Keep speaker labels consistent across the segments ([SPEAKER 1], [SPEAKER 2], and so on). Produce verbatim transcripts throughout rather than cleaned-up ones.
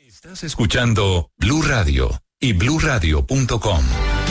[SPEAKER 1] Estás escuchando Blue Radio y blue radio punto com.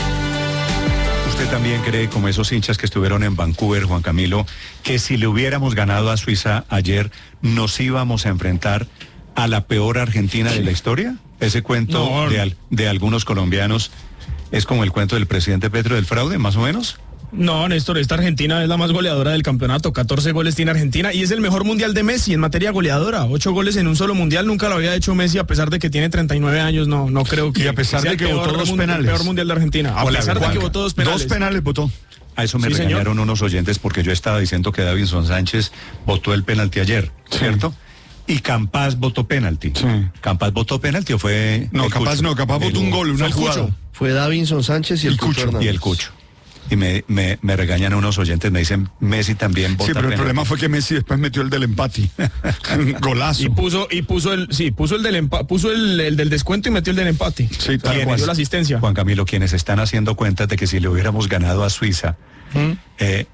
[SPEAKER 2] ¿Usted también cree, como esos hinchas que estuvieron en Vancouver, Juan Camilo, que si le hubiéramos ganado a Suiza ayer, nos íbamos a enfrentar a la peor Argentina de la historia? Ese cuento
[SPEAKER 3] No.
[SPEAKER 2] de, al- de algunos colombianos es como el cuento del presidente Petro del fraude, más o menos.
[SPEAKER 3] No, Néstor, esta Argentina es la más goleadora del campeonato. catorce goles tiene Argentina y es el mejor mundial de Messi en materia goleadora. ocho goles en un solo mundial, nunca lo había hecho Messi, a pesar de que tiene treinta y nueve años. No, no creo que.
[SPEAKER 4] Y a pesar
[SPEAKER 3] sea
[SPEAKER 4] de
[SPEAKER 3] el
[SPEAKER 4] que
[SPEAKER 3] peor
[SPEAKER 4] votó dos
[SPEAKER 3] mun-
[SPEAKER 4] penales.
[SPEAKER 3] El peor mundial de Argentina. A
[SPEAKER 2] Hola,
[SPEAKER 3] pesar de
[SPEAKER 2] Juanca.
[SPEAKER 3] que votó dos penales.
[SPEAKER 4] Dos penales votó.
[SPEAKER 2] A eso me
[SPEAKER 3] Sí,
[SPEAKER 2] regañaron
[SPEAKER 3] señor.
[SPEAKER 2] unos oyentes porque yo estaba diciendo que Davinson Sánchez votó el penalti ayer,
[SPEAKER 4] Sí.
[SPEAKER 2] ¿cierto? Y Campas votó penalti.
[SPEAKER 4] Sí.
[SPEAKER 2] ¿Campas votó penalti o fue...?
[SPEAKER 4] No,
[SPEAKER 2] el
[SPEAKER 4] capaz
[SPEAKER 2] Cucho?
[SPEAKER 4] no, capaz votó
[SPEAKER 2] El-
[SPEAKER 4] un gol, una
[SPEAKER 3] fue el
[SPEAKER 4] jugada.
[SPEAKER 3] Cucho.
[SPEAKER 5] Fue Davinson Sánchez y el,
[SPEAKER 4] El
[SPEAKER 5] Cucho
[SPEAKER 4] Cucho.
[SPEAKER 5] Hernández.
[SPEAKER 2] Y el Cucho. Y me, me, me regañan unos oyentes, me dicen, Messi también vota
[SPEAKER 4] Sí, pero el
[SPEAKER 2] penalti.
[SPEAKER 4] problema fue que Messi después metió el del empate. Golazo.
[SPEAKER 3] Y puso, y puso el, sí, puso el del empa- puso el, el del descuento y metió el del empate.
[SPEAKER 4] Sí, tal
[SPEAKER 3] Y
[SPEAKER 4] cual.
[SPEAKER 3] dio la asistencia.
[SPEAKER 2] Juan Camilo, quienes están haciendo cuentas de que si le hubiéramos ganado a Suiza, eh,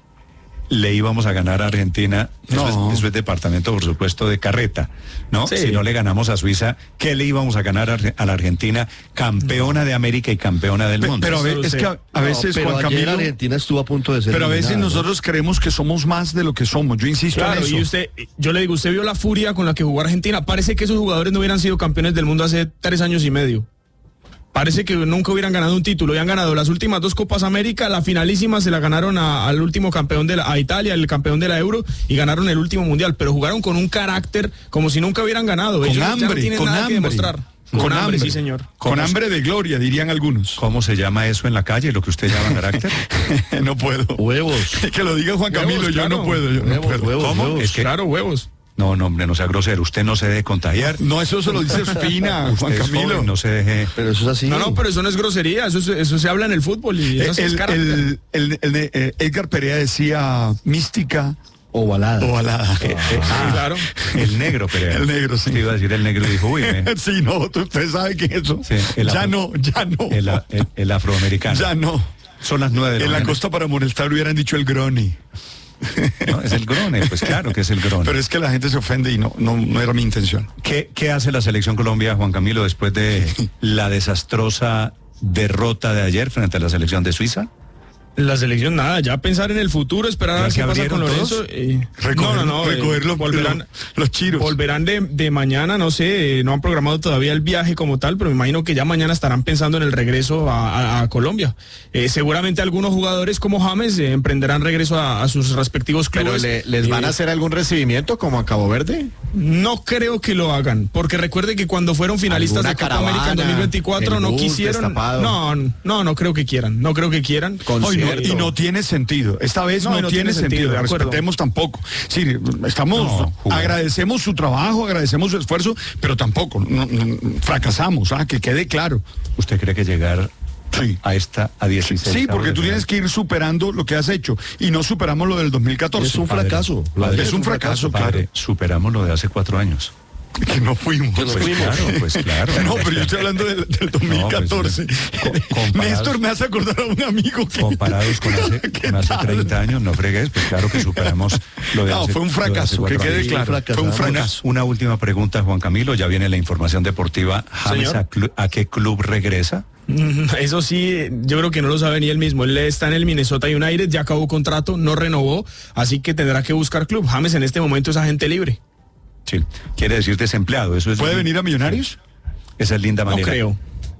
[SPEAKER 2] le íbamos a ganar a Argentina. Eso,
[SPEAKER 4] No.
[SPEAKER 2] es, eso es departamento, por supuesto, de carreta, ¿no?
[SPEAKER 3] Sí.
[SPEAKER 2] Si no le ganamos a Suiza, ¿qué le íbamos a ganar a, Arge- a la Argentina, campeona de América y campeona del
[SPEAKER 4] Pe-
[SPEAKER 2] mundo?
[SPEAKER 4] Pero a, ve-
[SPEAKER 3] Eso lo
[SPEAKER 4] es
[SPEAKER 3] sé.
[SPEAKER 4] que a, a
[SPEAKER 5] No,
[SPEAKER 4] veces,
[SPEAKER 5] pero
[SPEAKER 4] Juan
[SPEAKER 5] ayer
[SPEAKER 4] Camilo...
[SPEAKER 5] Argentina estuvo a punto de ser
[SPEAKER 4] Pero a veces
[SPEAKER 5] eliminada, ¿no?
[SPEAKER 4] nosotros creemos que somos más de lo que somos. Yo insisto
[SPEAKER 3] Claro,
[SPEAKER 4] en eso.
[SPEAKER 3] y usted, yo le digo, usted vio la furia con la que jugó Argentina. Parece que esos jugadores no hubieran sido campeones del mundo hace tres años y medio. Parece que nunca hubieran ganado un título. Y han ganado las últimas dos Copas América. La finalísima se la ganaron a- al último campeón de la, a Italia, el campeón de la Euro, y ganaron el último mundial. Pero jugaron con un carácter como si nunca hubieran ganado.
[SPEAKER 4] Con
[SPEAKER 3] Ellos ya no
[SPEAKER 4] hambre,
[SPEAKER 3] tienen
[SPEAKER 4] con
[SPEAKER 3] nada que
[SPEAKER 4] hambre.
[SPEAKER 3] demostrar. Con, hambre, sí, señor.
[SPEAKER 4] Con
[SPEAKER 2] ¿Cómo
[SPEAKER 4] hambre de gloria, dirían algunos.
[SPEAKER 2] ¿Cómo se llama eso en la calle, lo que usted llama carácter?
[SPEAKER 4] No puedo.
[SPEAKER 5] Huevos.
[SPEAKER 4] Que lo diga Juan
[SPEAKER 3] Huevos,
[SPEAKER 4] Camilo, yo
[SPEAKER 3] claro.
[SPEAKER 4] no puedo. Yo no
[SPEAKER 5] Huevos,
[SPEAKER 4] puedo.
[SPEAKER 5] huevos,
[SPEAKER 2] ¿Cómo?
[SPEAKER 5] huevos.
[SPEAKER 2] Es que-
[SPEAKER 3] Claro, huevos.
[SPEAKER 2] No, no, hombre, no sea grosero. Usted no se deje contagiar.
[SPEAKER 4] No, eso se lo dice Ospina, Juan
[SPEAKER 2] Usted es
[SPEAKER 4] Camilo.
[SPEAKER 2] joven, no se deje...
[SPEAKER 5] Pero eso es así.
[SPEAKER 3] No, no, pero eso no es grosería. Eso, es- eso se habla en el fútbol y eso
[SPEAKER 4] Eh,
[SPEAKER 3] sí es
[SPEAKER 4] el,
[SPEAKER 3] carácter.
[SPEAKER 4] el- el- el- eh, Edgar Perea decía mística
[SPEAKER 5] Ovalada.
[SPEAKER 4] o balada.
[SPEAKER 2] Eh, eh,
[SPEAKER 3] Sí,
[SPEAKER 2] ah,
[SPEAKER 3] claro.
[SPEAKER 2] El negro, Perea.
[SPEAKER 4] El negro, sí.
[SPEAKER 2] Usted iba a decir el negro y dijo, uy, me-
[SPEAKER 4] Sí, no, tú- usted sabe que eso.
[SPEAKER 2] Sí, el
[SPEAKER 4] ya
[SPEAKER 2] afro-
[SPEAKER 4] no, ya no.
[SPEAKER 2] el, a- el- el afroamericano.
[SPEAKER 4] Ya no.
[SPEAKER 2] Son las nueve de la
[SPEAKER 4] En la
[SPEAKER 2] mañana.
[SPEAKER 4] costa para molestar hubieran dicho el groni.
[SPEAKER 2] No, es el grone, pues claro que es el grone.
[SPEAKER 4] Pero es que la gente se ofende y no, no, no era mi intención.
[SPEAKER 2] ¿Qué, ¿Qué hace la selección Colombia, Juan Camilo, después de la desastrosa derrota de ayer frente a la selección de Suiza?
[SPEAKER 3] La selección, nada, ya pensar en el futuro, esperar a
[SPEAKER 2] ¿Ya
[SPEAKER 3] ver
[SPEAKER 2] se
[SPEAKER 3] qué pasa
[SPEAKER 2] abrieron
[SPEAKER 3] con
[SPEAKER 2] todos?
[SPEAKER 3] Lorenzo. eh,
[SPEAKER 4] Recoger,
[SPEAKER 3] no, no, no. eh,
[SPEAKER 4] recoger los,
[SPEAKER 3] volverán,
[SPEAKER 4] los, los chiros.
[SPEAKER 3] volverán de, de mañana, no sé, eh, no han programado todavía el viaje como tal, pero me imagino que ya mañana estarán pensando en el regreso a, a- a Colombia. Eh, seguramente algunos jugadores como James eh, emprenderán regreso a, a sus respectivos
[SPEAKER 6] Pero
[SPEAKER 3] clubes.
[SPEAKER 6] le- les van
[SPEAKER 3] Eh,
[SPEAKER 6] a hacer algún recibimiento como a Cabo Verde.
[SPEAKER 3] No creo que lo hagan, porque recuerde que cuando fueron finalistas
[SPEAKER 6] ¿Alguna
[SPEAKER 3] de Copa
[SPEAKER 6] caravana,
[SPEAKER 3] América en dos mil veinticuatro
[SPEAKER 6] el
[SPEAKER 3] no
[SPEAKER 6] bus
[SPEAKER 3] quisieron.
[SPEAKER 6] destapado?
[SPEAKER 3] No, no, no creo que quieran, no creo que quieran.
[SPEAKER 4] Hoy no-
[SPEAKER 6] Concierto.
[SPEAKER 4] y no tiene sentido. Esta vez
[SPEAKER 3] No,
[SPEAKER 4] no,
[SPEAKER 3] y no
[SPEAKER 4] tiene,
[SPEAKER 3] tiene sentido,
[SPEAKER 4] sentido.
[SPEAKER 3] de acuerdo.
[SPEAKER 4] Respetemos tampoco. Sí, estamos,
[SPEAKER 2] No, jugar.
[SPEAKER 4] agradecemos su trabajo, agradecemos su esfuerzo, pero tampoco no, no, fracasamos, ah, que quede claro.
[SPEAKER 2] ¿Usted cree que llegar
[SPEAKER 4] Sí.
[SPEAKER 2] a esta, a dieciséis?
[SPEAKER 4] Sí, porque tú
[SPEAKER 2] de
[SPEAKER 4] tienes que ir superando lo que has hecho y no superamos lo del dos mil catorce.
[SPEAKER 5] Es un
[SPEAKER 2] Padre,
[SPEAKER 5] fracaso.
[SPEAKER 2] padre,
[SPEAKER 4] es un fracaso,
[SPEAKER 2] Padre, superamos lo de hace cuatro años.
[SPEAKER 4] que no fuimos.
[SPEAKER 5] Que no
[SPEAKER 2] Pues
[SPEAKER 5] fuimos.
[SPEAKER 2] claro, pues claro.
[SPEAKER 4] No, pero yo estoy hablando del, del dos mil catorce.
[SPEAKER 2] No, pues, co- comparados-
[SPEAKER 4] Néstor me hace acordar a un amigo que...
[SPEAKER 2] Comparados con hace,
[SPEAKER 4] ¿Qué
[SPEAKER 2] con hace
[SPEAKER 4] tal?
[SPEAKER 2] treinta años, no fregues, pues claro que superamos lo de
[SPEAKER 4] No,
[SPEAKER 2] hace
[SPEAKER 4] fue un
[SPEAKER 2] lo de hace
[SPEAKER 4] fracaso, que
[SPEAKER 2] cuatro
[SPEAKER 4] quede
[SPEAKER 2] años.
[SPEAKER 4] claro. Fue un
[SPEAKER 5] fracasamos.
[SPEAKER 2] Una,
[SPEAKER 4] fracaso.
[SPEAKER 2] una última pregunta, Juan Camilo, ya viene la información deportiva. ¿James
[SPEAKER 3] Señor.
[SPEAKER 2] a, clu- a qué club regresa?
[SPEAKER 3] Mm, Eso sí, yo creo que no lo sabe ni él mismo. Él está en el Minnesota United, ya acabó contrato, no renovó, así que tendrá que buscar club. James en este momento es agente libre.
[SPEAKER 2] Sí, quiere decir desempleado. Eso es
[SPEAKER 4] ¿Puede venir a Millonarios?
[SPEAKER 2] Esa es linda
[SPEAKER 3] No
[SPEAKER 2] manera.
[SPEAKER 3] creo.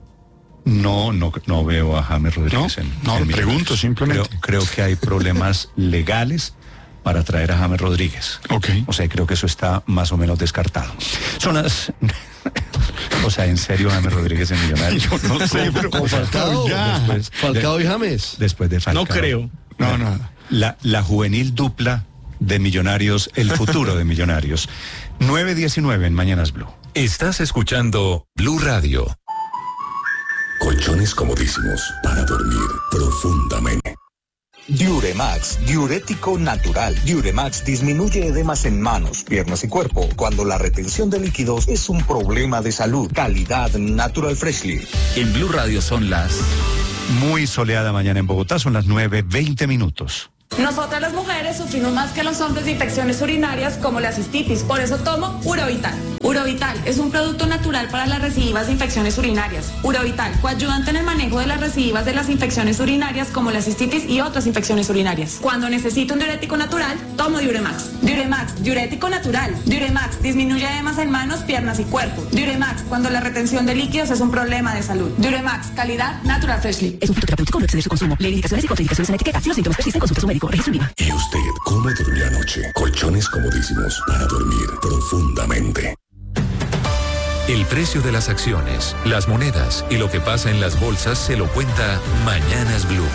[SPEAKER 2] No, no, no veo a James Rodríguez
[SPEAKER 4] No,
[SPEAKER 2] en,
[SPEAKER 4] no,
[SPEAKER 2] en
[SPEAKER 4] pregunto
[SPEAKER 2] Millonarios.
[SPEAKER 4] simplemente.
[SPEAKER 2] Creo, creo que hay problemas legales para traer a James Rodríguez.
[SPEAKER 4] Ok.
[SPEAKER 2] O sea, creo que eso está más o menos descartado. Son las... O sea, en serio, James Rodríguez en Millonarios.
[SPEAKER 4] Yo no sé, pero...
[SPEAKER 5] Con Falcao.
[SPEAKER 4] Ya.
[SPEAKER 2] Después-
[SPEAKER 5] Falcao y James.
[SPEAKER 2] Después de Falcao.
[SPEAKER 3] No creo.
[SPEAKER 4] No, no.
[SPEAKER 2] La, la juvenil dupla de Millonarios, el futuro de Millonarios. nueve diecinueve en Mañanas Blue.
[SPEAKER 1] Estás escuchando Blue Radio.
[SPEAKER 7] Colchones comodísimos para dormir profundamente.
[SPEAKER 8] Diuremax, diurético natural. Diuremax disminuye edemas en manos, piernas y cuerpo cuando la retención de líquidos es un problema de salud. Calidad Natural Freshly.
[SPEAKER 1] En Blue Radio son las...
[SPEAKER 2] Muy soleada mañana en Bogotá, son las nueve veinte minutos.
[SPEAKER 9] Nosotras las mujeres sufrimos más que los hombres de infecciones urinarias como la cistitis, por eso tomo Urovital. Urovital es un producto natural para las recidivas de infecciones urinarias. Urovital, coadyuvante en el manejo de las recidivas de las infecciones urinarias como la cistitis y otras infecciones urinarias. Cuando necesito un diurético natural, tomo Diuremax. Diuremax, diurético natural. Diuremax disminuye edemas en manos, piernas y cuerpo. Diuremax, cuando la retención de líquidos es un problema de salud. Diuremax, calidad Natural Freshly.
[SPEAKER 10] Es un producto terapéutico, no excede su consumo. Lee indicaciones y contraindicaciones en etiqueta. Si los síntomas persisten, consulte a su médico. Registro en
[SPEAKER 7] ¿Y usted cómo durmió anoche? Colchones comodísimos para dormir profundamente.
[SPEAKER 1] El precio de las acciones, las monedas y lo que pasa en las bolsas se lo cuenta Mañanas Blue.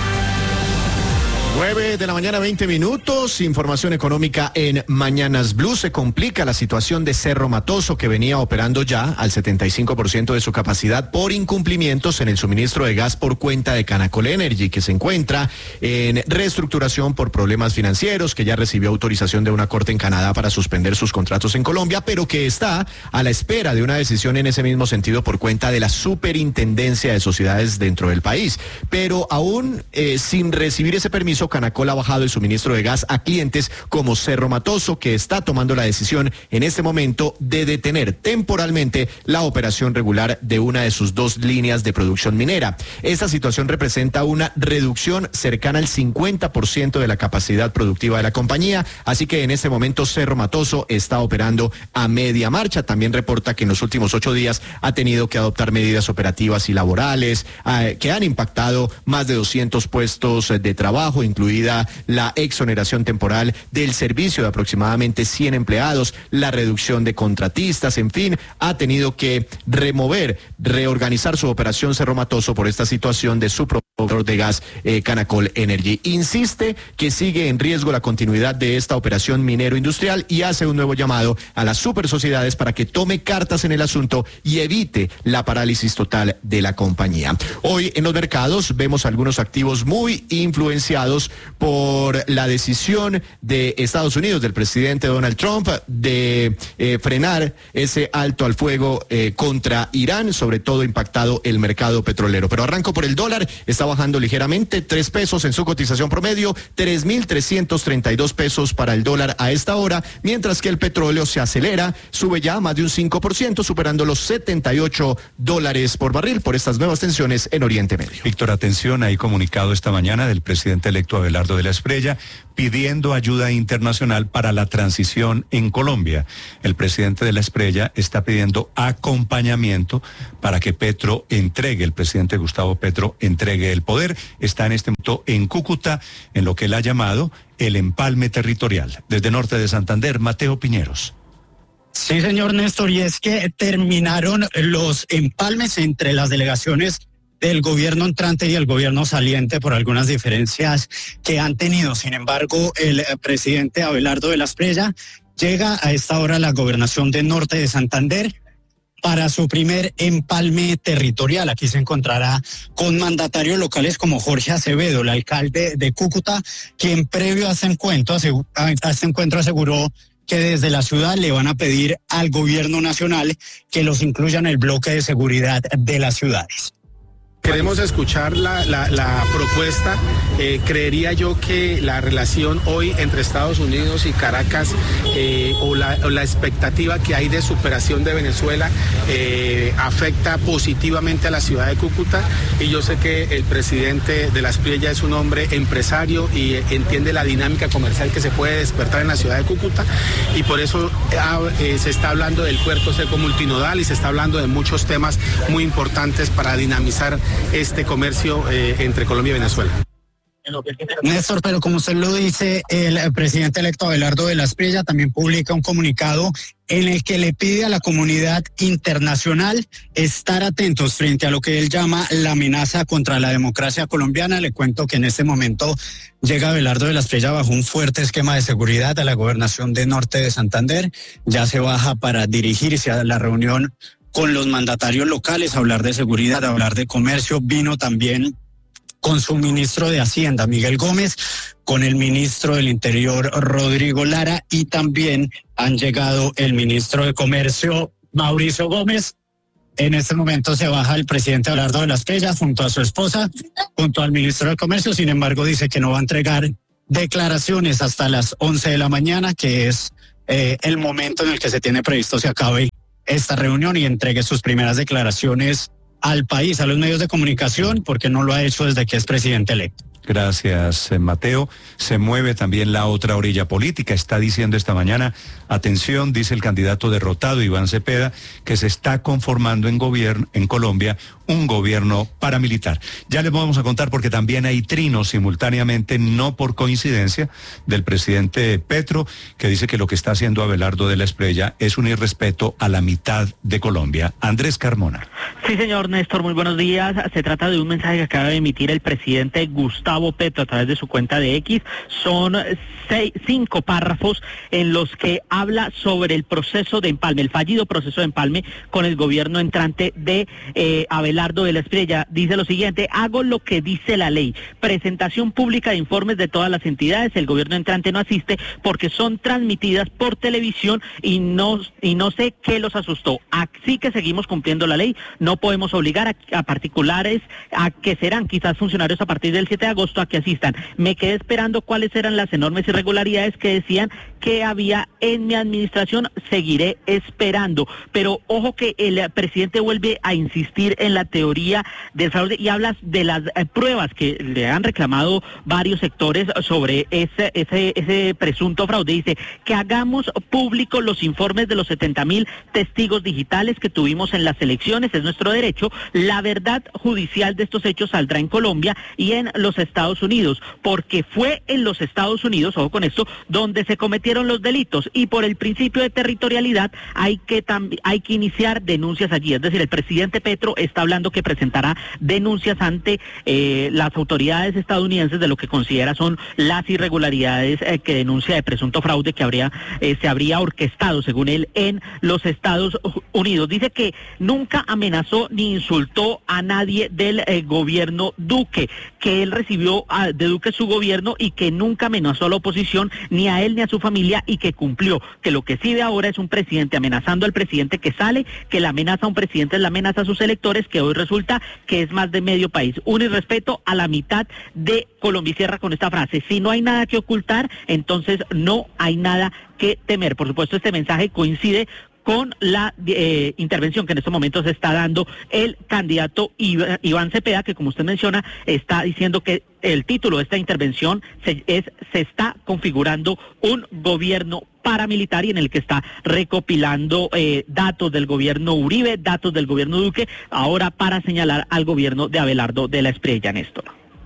[SPEAKER 6] nueve de la mañana, veinte minutos. Información económica en Mañanas Blue. Se complica la situación de Cerro Matoso, que venía operando ya al setenta y cinco por ciento de su capacidad por incumplimientos en el suministro de gas por cuenta de Canacol Energy, que se encuentra en reestructuración por problemas financieros, que ya recibió autorización de una corte en Canadá para suspender sus contratos en Colombia, pero que está a la espera de una decisión en ese mismo sentido por cuenta de la Superintendencia de Sociedades dentro del país. Pero aún eh, sin recibir ese permiso, Canacol ha bajado el suministro de gas a clientes como Cerro Matoso, que está tomando la decisión en este momento de detener temporalmente la operación regular de una de sus dos líneas de producción minera. Esta situación representa una reducción cercana al cincuenta por ciento de la capacidad productiva de la compañía, así que en este momento Cerro Matoso está operando a media marcha. También reporta que en los últimos ocho días ha tenido que adoptar medidas operativas y laborales eh, que han impactado más de doscientos puestos de trabajo, incluida la exoneración temporal del servicio de aproximadamente cien empleados, la reducción de contratistas, en fin, ha tenido que remover, reorganizar su operación Cerro Matoso por esta situación de su proveedor de gas, eh, Canacol Energy. Insiste que sigue en riesgo la continuidad de esta operación minero-industrial y hace un nuevo llamado a las super sociedades para que tome cartas en el asunto y evite la parálisis total de la compañía. Hoy en los mercados vemos algunos activos muy influenciados por la decisión de Estados Unidos, del presidente Donald Trump, de eh, frenar ese alto al fuego eh, contra Irán, sobre todo impactado el mercado petrolero. Pero arranco por el dólar, está bajando ligeramente, tres pesos en su cotización promedio, tres mil trescientos treinta y dos pesos para el dólar a esta hora, mientras que el petróleo se acelera, sube ya más de un cinco por ciento, superando los setenta y ocho dólares por barril por estas nuevas tensiones en Oriente Medio.
[SPEAKER 2] Víctor, atención, hay comunicado esta mañana del presidente electo Abelardo de la Espriella pidiendo ayuda internacional para la transición en Colombia. El presidente de la Espriella está pidiendo acompañamiento para que Petro entregue, el presidente Gustavo Petro entregue el poder. Está en este momento en Cúcuta, en lo que él ha llamado el empalme territorial. Desde Norte de Santander, Mateo Piñeros.
[SPEAKER 11] Sí, señor Néstor, y es que terminaron los empalmes entre las delegaciones del gobierno entrante y el gobierno saliente por algunas diferencias que han tenido. Sin embargo, el presidente Abelardo de la Espriella llega a esta hora a la gobernación de Norte de Santander para su primer empalme territorial. Aquí se encontrará con mandatarios locales como Jorge Acevedo, el alcalde de Cúcuta, quien previo a este encuentro, a este encuentro aseguró que desde la ciudad le van a pedir al gobierno nacional que los incluya en el bloque de seguridad de las ciudades.
[SPEAKER 12] Queremos escuchar la, la, la propuesta. Eh, creería yo que la relación hoy entre Estados Unidos y Caracas eh, o, la, o la expectativa que hay de superación de Venezuela eh, afecta positivamente a la ciudad de Cúcuta, y yo sé que el presidente de la Espriella es un hombre empresario y entiende la dinámica comercial que se puede despertar en la ciudad de Cúcuta, y por eso eh, se está hablando del puerto seco multinodal y se está hablando de muchos temas muy importantes para dinamizar este comercio eh, entre Colombia y Venezuela.
[SPEAKER 11] Néstor, pero como usted lo dice, el presidente electo Abelardo de la Espriella también publica un comunicado en el que le pide a la comunidad internacional estar atentos frente a lo que él llama la amenaza contra la democracia colombiana. Le cuento que en este momento llega Abelardo de la Espriella bajo un fuerte esquema de seguridad a la gobernación de Norte de Santander. Ya se baja para dirigirse a la reunión con los mandatarios locales, a hablar de seguridad, a hablar de comercio. Vino también con su ministro de Hacienda, Miguel Gómez, con el ministro del Interior, Rodrigo Lara, y también han llegado el ministro de Comercio, Mauricio Gómez. En este momento se baja el presidente Abelardo de la Espriella junto a su esposa, junto al ministro de Comercio. Sin embargo, dice que no va a entregar declaraciones hasta las once de la mañana, que es eh, el momento en el que se tiene previsto se acabe esta reunión y entregue sus primeras declaraciones al país, a los medios de comunicación, porque no lo ha hecho desde que es presidente electo.
[SPEAKER 2] Gracias, Mateo. Se mueve también la otra orilla política. Está diciendo esta mañana, atención, dice el candidato derrotado, Iván Cepeda, que se está conformando en gobierno, en Colombia, un gobierno paramilitar. Ya les vamos a contar porque también hay trinos simultáneamente, no por coincidencia, del presidente Petro, que dice que lo que está haciendo Abelardo de la Espriella es un irrespeto a la mitad de Colombia. Andrés Carmona.
[SPEAKER 13] Sí, señor Néstor, muy buenos días. Se trata de un mensaje que acaba de emitir el presidente Gustavo Petro a través de su cuenta de X. Son seis, cinco párrafos en los que habla sobre el proceso de empalme, el fallido proceso de empalme con el gobierno entrante de eh, Abelardo de la Espriella. Dice lo siguiente: hago lo que dice la ley, presentación pública de informes de todas las entidades, el gobierno entrante no asiste porque son transmitidas por televisión y no, y no sé qué los asustó. Así que seguimos cumpliendo la ley, no podemos obligar a, a particulares a que serán quizás funcionarios a partir del siete de agosto a que asistan. Me quedé esperando cuáles eran las enormes irregularidades que decían que había en mi administración, seguiré esperando. Pero ojo que el presidente vuelve a insistir en la teoría del fraude y habla de las eh, pruebas que le han reclamado varios sectores sobre ese, ese, ese presunto fraude. Dice que hagamos públicos los informes de los setenta mil testigos digitales que tuvimos en las elecciones, es nuestro derecho. La verdad judicial de estos hechos saldrá en Colombia y en los Estados Unidos, porque fue en los Estados Unidos, ojo con esto, donde se cometieron los delitos, y por el principio de territorialidad hay que tam- hay que iniciar denuncias allí. Es decir, el presidente Petro está hablando que presentará denuncias ante eh, las autoridades estadounidenses de lo que considera son las irregularidades eh, que denuncia de presunto fraude que habría eh, se habría orquestado, según él, en los Estados Unidos. Dice que nunca amenazó ni insultó a nadie del eh, gobierno Duque, que él recibió a, de Duque su gobierno y que nunca amenazó a la oposición, ni a él ni a su familia, y que cumplió. Que lo que sí ve ahora es un presidente amenazando al presidente que sale, que la amenaza a un presidente es la amenaza a sus electores, que hoy resulta que es más de medio país. Un irrespeto a la mitad de Colombia. Y cierra con esta frase: si no hay nada que ocultar, entonces no hay nada que temer. Por supuesto, este mensaje coincide con la eh, intervención que en estos momentos está dando el candidato Iván Cepeda, que como usted menciona, está diciendo que el título de esta intervención se, es se está configurando un gobierno paramilitar, y en el que está recopilando eh, datos del gobierno Uribe, datos del gobierno Duque, ahora para señalar al gobierno de Abelardo de la Espriella. Néstor.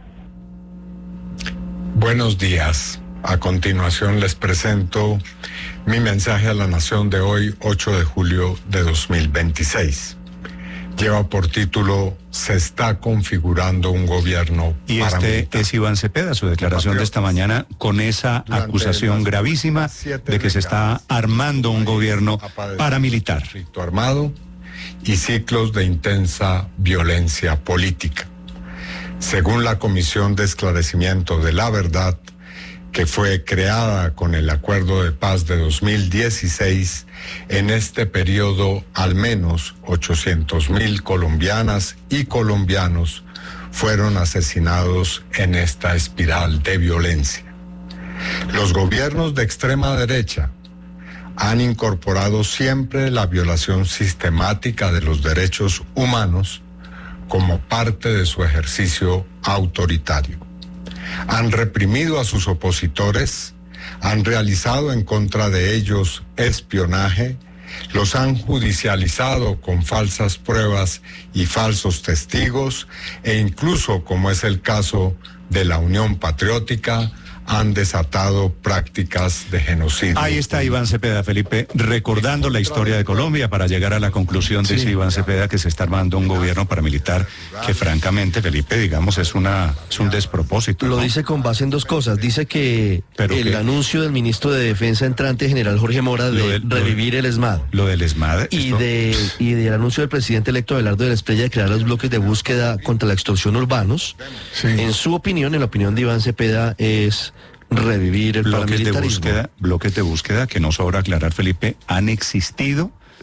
[SPEAKER 14] Buenos días. A continuación les presento mi mensaje a la nación de hoy, ocho de julio de dos mil veintiséis. Lleva por título: se está configurando un gobierno
[SPEAKER 2] y
[SPEAKER 14] paramilitar.
[SPEAKER 2] Este es Iván Cepeda, su declaración de esta mañana, con esa acusación gravísima de que se está armando un gobierno paramilitar.
[SPEAKER 14] Conflicto armado y ciclos de intensa violencia política. Según la Comisión de Esclarecimiento de la Verdad, que fue creada con el Acuerdo de Paz de dos mil dieciséis, en este periodo al menos ochocientos mil colombianas y colombianos fueron asesinados en esta espiral de violencia. Los gobiernos de extrema derecha han incorporado siempre la violación sistemática de los derechos humanos como parte de su ejercicio autoritario. Han reprimido a sus opositores, han realizado en contra de ellos espionaje, los han judicializado con falsas pruebas y falsos testigos, e incluso, como es el caso de la Unión Patriótica, han desatado prácticas de genocidio.
[SPEAKER 2] Ahí está Iván Cepeda, Felipe, recordando la historia de Colombia para llegar a la conclusión de sí. ese Iván Cepeda, que se está armando un gobierno paramilitar que francamente, Felipe, digamos, es una es un despropósito.
[SPEAKER 5] Lo
[SPEAKER 2] ¿no?
[SPEAKER 5] dice con base en dos cosas. Dice que
[SPEAKER 2] Pero
[SPEAKER 5] el
[SPEAKER 2] que,
[SPEAKER 5] anuncio del ministro de Defensa entrante, general Jorge Mora, de, de revivir el ESMAD.
[SPEAKER 2] Lo del ESMAD.
[SPEAKER 5] Y,
[SPEAKER 2] esto...
[SPEAKER 5] de, y del anuncio del presidente electo Abelardo de la Espriella de crear los bloques de búsqueda contra la extorsión urbanos. Sí. En su opinión, en la opinión de Iván Cepeda, es revivir el
[SPEAKER 2] bloques de
[SPEAKER 5] paramilitarismo.
[SPEAKER 2] búsqueda, bloques de búsqueda que no sobra aclarar, Felipe, han existido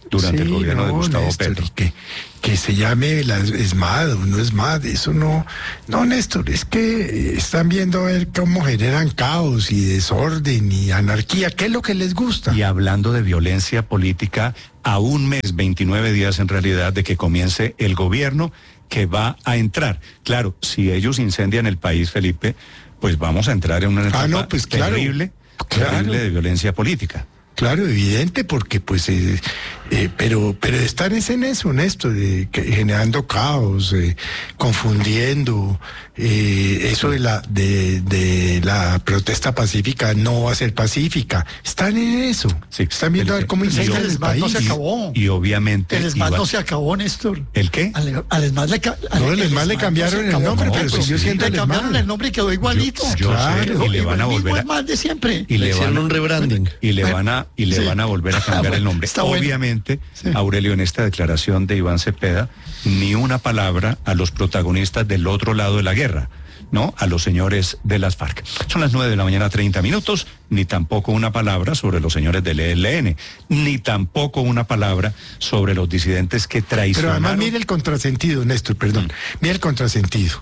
[SPEAKER 2] durante
[SPEAKER 15] sí,
[SPEAKER 2] el gobierno
[SPEAKER 15] no,
[SPEAKER 2] de Gustavo
[SPEAKER 15] Néstor,
[SPEAKER 2] Petro.
[SPEAKER 15] y que, que se llame la ESMAD o no ESMAD, eso no, no, Néstor, es que están viendo a ver cómo generan caos y desorden y anarquía, ¿qué es lo que les gusta?
[SPEAKER 2] Y hablando de violencia política, a un mes, veintinueve días en realidad, de que comience el gobierno que va a entrar. Claro, si ellos incendian el país, Felipe, pues vamos a entrar en una etapa
[SPEAKER 15] ah, no, pues, claro,
[SPEAKER 2] terrible,
[SPEAKER 15] claro.
[SPEAKER 2] terrible de violencia política.
[SPEAKER 15] Claro, evidente, porque pues, eh, eh, pero, pero estar es en eso, Néstor, de, que, generando caos, eh, confundiendo, eh, eso de la, de, de la protesta pacífica no va a ser pacífica. Están en eso.
[SPEAKER 2] Sí,
[SPEAKER 15] están viendo a ver cómo incendian el país.
[SPEAKER 16] No se acabó.
[SPEAKER 2] Y, y obviamente.
[SPEAKER 16] El ESMAD
[SPEAKER 2] iba...
[SPEAKER 16] no se acabó, Néstor.
[SPEAKER 2] ¿El qué?
[SPEAKER 16] Al, al ESMAD le, ca...
[SPEAKER 15] no, el ESMAD le cambiaron
[SPEAKER 16] no
[SPEAKER 15] el nombre,
[SPEAKER 16] no,
[SPEAKER 15] pero siguió siendo
[SPEAKER 16] le
[SPEAKER 15] el
[SPEAKER 16] cambiaron
[SPEAKER 15] ESMAD.
[SPEAKER 16] el nombre y quedó igualito.
[SPEAKER 2] Yo, yo
[SPEAKER 16] claro,
[SPEAKER 2] sé, y le van a volver a...
[SPEAKER 16] ESMAD de siempre.
[SPEAKER 2] Y le, le van a
[SPEAKER 5] un rebranding.
[SPEAKER 2] Y le van a y le
[SPEAKER 16] sí.
[SPEAKER 2] van a volver a cambiar
[SPEAKER 16] bueno,
[SPEAKER 2] el nombre. Obviamente,
[SPEAKER 16] sí.
[SPEAKER 2] Aurelio, en esta declaración de Iván Cepeda, ni una palabra a los protagonistas del otro lado de la guerra, ¿no? A los señores de las FARC. Son las nueve de la mañana, treinta minutos, ni tampoco una palabra sobre los señores del E L N, ni tampoco una palabra sobre los disidentes que traicionaron.
[SPEAKER 15] Pero además mire el contrasentido, Néstor, perdón, mm. mire el contrasentido.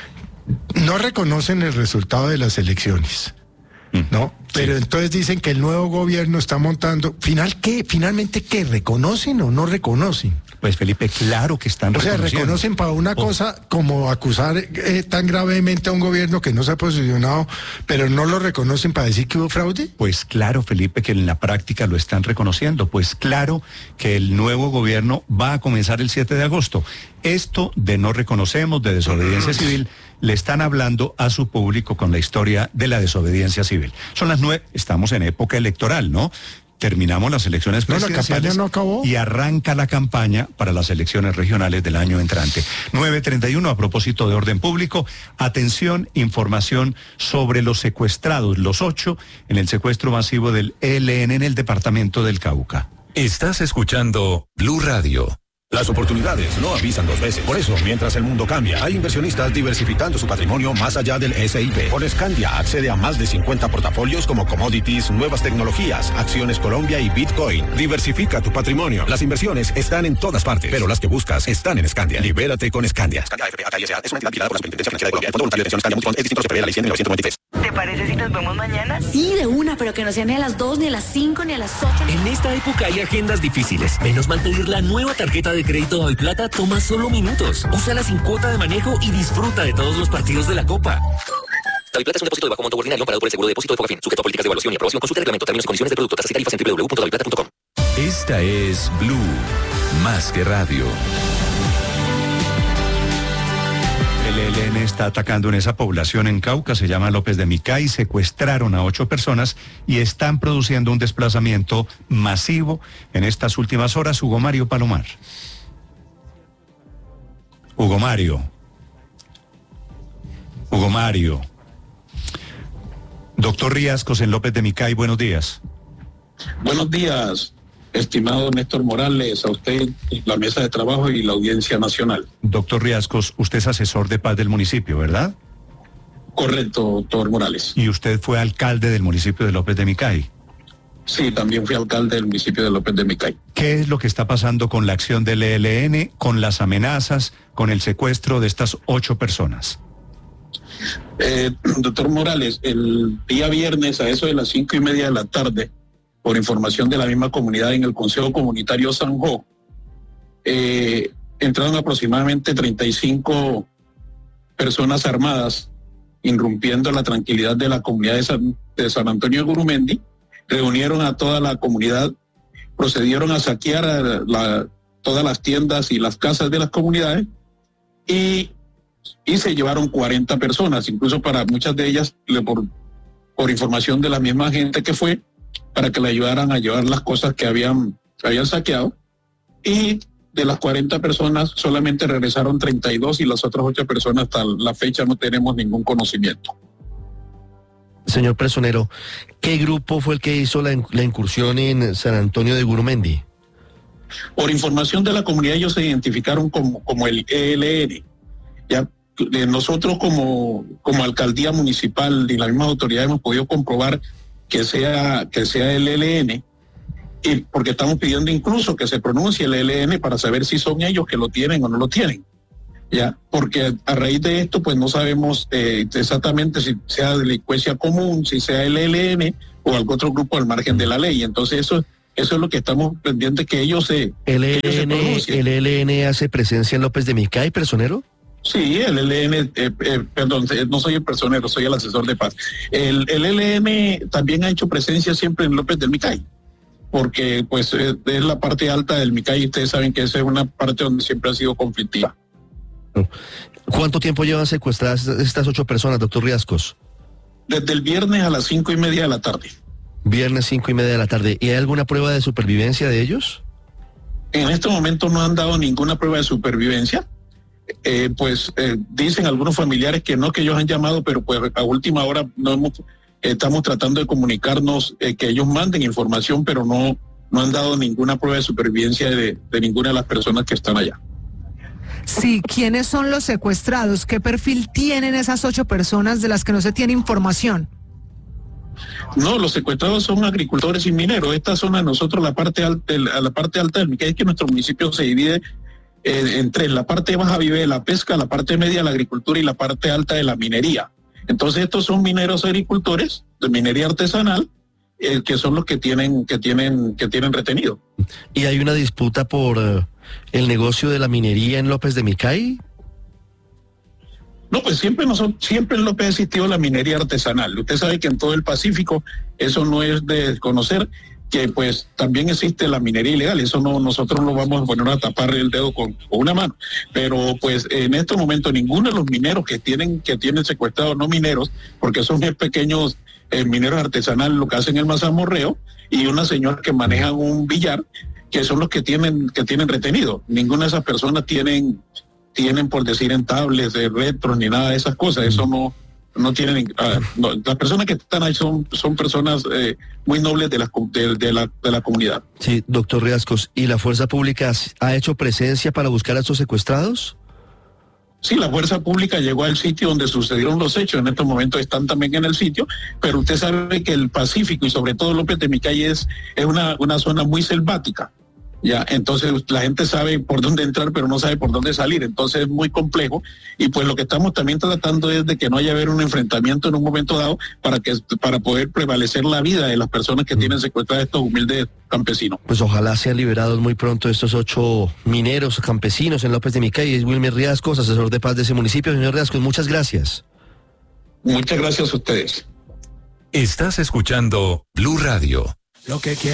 [SPEAKER 15] No reconocen el resultado de las elecciones. ¿No? Pero sí. Entonces dicen que el nuevo gobierno está montando. ¿Final qué? ¿Finalmente qué? ¿Reconocen o no reconocen?
[SPEAKER 2] Pues Felipe, claro que están reconociendo.
[SPEAKER 15] O sea, reconocen para una cosa como acusar eh, tan gravemente a un gobierno que no se ha posicionado, pero no lo reconocen para decir que hubo fraude.
[SPEAKER 2] Pues claro, Felipe, que en la práctica lo están reconociendo. Pues claro que el nuevo gobierno va a comenzar el siete de agosto. Esto de no reconocemos, de desobediencia civil, le están hablando a su público con la historia de la desobediencia civil. Son las nueve, estamos en época electoral, ¿no? Terminamos las elecciones presidenciales.
[SPEAKER 15] No, la campaña no acabó.
[SPEAKER 2] Y arranca la campaña para las elecciones regionales del año entrante. nueve treinta y uno, a propósito de orden público, atención, información sobre los secuestrados, los ocho, en el secuestro masivo del E L N en el departamento del Cauca.
[SPEAKER 1] Estás escuchando Blue Radio.
[SPEAKER 17] Las oportunidades no avisan dos veces. Por eso, mientras el mundo cambia, hay inversionistas diversificando su patrimonio más allá del S I P. Con Scandia accede a más de cincuenta portafolios como commodities, nuevas tecnologías, acciones Colombia y Bitcoin. Diversifica tu patrimonio. Las inversiones están en todas partes, pero las que buscas están en Scandia. Libérate con Scandia. Scandia A F P A K I S A es una entidad vigilada por la Superintendencia Financiera de Colombia. El Fondo Voluntario de Pensión Scandia Multifond es distinto a lo que prevé la Ley cien de mil novecientos noventa y tres.
[SPEAKER 10] ¿Te parece si nos vemos mañana?
[SPEAKER 9] Sí, de una, pero que no sea ni a las dos, ni a las cinco, ni a las ocho.
[SPEAKER 18] En esta época hay agendas difíciles. Menos mal pedir la nueva tarjeta de crédito Daviplata toma solo minutos. Úsala sin cuota de manejo y disfruta de todos los partidos de la Copa.
[SPEAKER 19] Daviplata es un depósito de bajo monto ordinario amparado por el seguro de depósito de Fogafín, sujeto a políticas de evaluación y aprobación. Consulta el reglamento, términos y condiciones del producto, tasas y tarifas en doble u doble u doble u punto daviplata punto com.
[SPEAKER 1] Esta es Blue, más que radio.
[SPEAKER 2] El E L N está atacando en esa población en Cauca, se llama López de Micay, secuestraron a ocho personas y están produciendo un desplazamiento masivo en estas últimas horas. Hugo Mario Palomar. Hugo Mario. Hugo Mario. Doctor Riascos en López de Micay, buenos días.
[SPEAKER 20] Buenos días, estimado Néstor Morales, a usted, la mesa de trabajo y la audiencia nacional.
[SPEAKER 2] Doctor Riascos, usted es asesor de paz del municipio, ¿verdad?
[SPEAKER 20] Correcto, doctor Morales.
[SPEAKER 2] ¿Y usted fue alcalde del municipio de López de Micay?
[SPEAKER 20] Sí, también fui alcalde del municipio de López de Micay.
[SPEAKER 2] ¿Qué es lo que está pasando con la acción del E L N, con las amenazas, con el secuestro de estas ocho personas?
[SPEAKER 20] Eh, doctor Morales, el día viernes a eso de las cinco y media de la tarde, por información de la misma comunidad en el Consejo Comunitario Sanjó, eh, entraron aproximadamente treinta y cinco personas armadas, irrumpiendo la tranquilidad de la comunidad de San, de San Antonio de Gurumendi. Reunieron a toda la comunidad, procedieron a saquear a la, todas las tiendas y las casas de las comunidades y, y se llevaron cuarenta personas, incluso para muchas de ellas, por, por información de la misma gente que fue, para que le ayudaran a llevar las cosas que habían, que habían saqueado. Y de las cuarenta personas solamente regresaron treinta y dos y las otras ocho personas hasta la fecha no tenemos ningún conocimiento.
[SPEAKER 5] Señor Personero, ¿qué grupo fue el que hizo la, la incursión en San Antonio de Gurumendi?
[SPEAKER 20] Por información de la comunidad, ellos se identificaron como, como el E L N. Ya de nosotros como, como alcaldía municipal y las mismas autoridades hemos podido comprobar que sea, que sea el E L N. y porque estamos pidiendo incluso que se pronuncie el E L N para saber si son ellos que lo tienen o no lo tienen. Ya, porque a raíz de esto pues no sabemos eh, exactamente si sea delincuencia común, si sea el E L N o algún otro grupo al margen de la ley. Entonces eso, eso es lo que estamos pendientes, que ellos se,
[SPEAKER 5] ¿El
[SPEAKER 20] que ellos se
[SPEAKER 5] E L N,
[SPEAKER 20] pronuncien.
[SPEAKER 5] ¿El E L N hace presencia en López de Micay, personero?
[SPEAKER 20] Sí, el E L N, eh, eh, perdón, no soy el personero, soy el asesor de paz. El, el E L N también ha hecho presencia siempre en López del Micay, porque pues eh, es la parte alta del Micay y ustedes saben que esa es una parte donde siempre ha sido conflictiva.
[SPEAKER 5] ¿Cuánto tiempo llevan secuestradas estas ocho personas, doctor Riascos?
[SPEAKER 20] Desde el viernes a las cinco y media de la tarde.
[SPEAKER 5] Viernes cinco y media de la tarde. ¿Y hay alguna prueba de supervivencia de ellos?
[SPEAKER 20] En este momento no han dado ninguna prueba de supervivencia. Eh, pues eh, dicen algunos familiares que no, que ellos han llamado, pero pues a última hora no hemos, eh, estamos tratando de comunicarnos, eh, que ellos manden información, pero no, no han dado ninguna prueba de supervivencia de, de ninguna de las personas que están allá.
[SPEAKER 21] Sí, ¿quiénes son los secuestrados? ¿Qué perfil tienen esas ocho personas de las que no se tiene información?
[SPEAKER 20] No, los secuestrados son agricultores y mineros. Esta zona de nosotros, la parte alta, la parte alta del Micay, es que nuestro municipio se divide eh, en tres. La parte baja vive de la pesca, la parte media la agricultura y la parte alta de la minería. Entonces estos son mineros agricultores de minería artesanal, eh, que son los que tienen, que tienen, que tienen retenido.
[SPEAKER 5] ¿Y hay una disputa por uh, el negocio de la minería en López de Micay?
[SPEAKER 20] No, pues siempre nosotros, siempre en López ha existido la minería artesanal. Usted sabe que en todo el Pacífico eso no es de desconocer, que pues también existe la minería ilegal. Eso no, nosotros no vamos a poner a tapar el dedo con, con una mano. Pero pues en este momento ninguno de los mineros que tienen, que tienen secuestrados, no mineros, porque son pequeños eh, mineros artesanales, lo que hacen el mazamorreo, y una señora que maneja un billar, que son los que tienen, que tienen retenido. Ninguna de esas personas tienen tienen por decir entables de retros ni nada de esas cosas. Eso no no tienen uh, no, las personas que están ahí son son personas eh, muy nobles de la, de, de la de la comunidad.
[SPEAKER 5] Sí, doctor Riascos, ¿y la fuerza pública ha hecho presencia para buscar a estos secuestrados?
[SPEAKER 20] Sí, la fuerza pública llegó al sitio donde sucedieron los hechos. En estos momentos están también en el sitio, pero usted sabe que el Pacífico y sobre todo López de Micay es, es una, una zona muy selvática. Ya, entonces la gente sabe por dónde entrar, pero no sabe por dónde salir. Entonces es muy complejo. Y pues lo que estamos también tratando es de que no haya haber un enfrentamiento en un momento dado para que para poder prevalecer la vida de las personas que tienen secuestradas estos humildes campesinos.
[SPEAKER 5] Pues ojalá sean liberados muy pronto estos ocho mineros campesinos en López de Micay. Es Wilmer Riascos, asesor de paz de ese municipio. Señor Riascos, muchas gracias.
[SPEAKER 20] Muchas gracias a ustedes.
[SPEAKER 1] Estás escuchando Blue Radio.
[SPEAKER 16] Lo que quiero.